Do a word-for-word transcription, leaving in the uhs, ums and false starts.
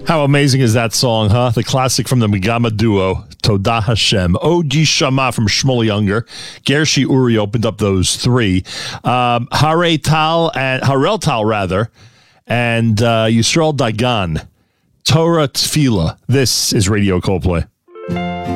How amazing is that song, huh? The classic from the Megama duo, Todah Hashem. Odi Shama from Shmuel Younger. Gershi Uri opened up those three. Um, Hare Tal, and Harel Tal, rather, and uh, Yisrael Dagan. Torah Tefillah. This is Radio Coldplay.